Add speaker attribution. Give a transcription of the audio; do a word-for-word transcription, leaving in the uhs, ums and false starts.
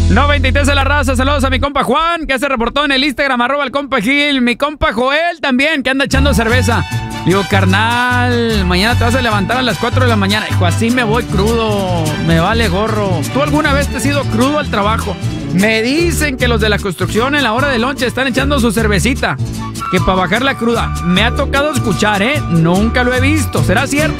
Speaker 1: noventa y tres de la raza, saludos a mi compa Juan, que se reportó en el Instagram, arroba el compa Gil. Mi compa Joel también, que anda echando cerveza. Digo, carnal, mañana te vas a levantar a las cuatro de la mañana. Hijo, así me voy crudo, me vale gorro. ¿Tú alguna vez te has ido crudo al trabajo? Me dicen que los de la construcción en la hora de lonche están echando su cervecita, que para bajar la cruda. Me ha tocado escuchar, ¿eh? Nunca lo he visto. ¿Será cierto?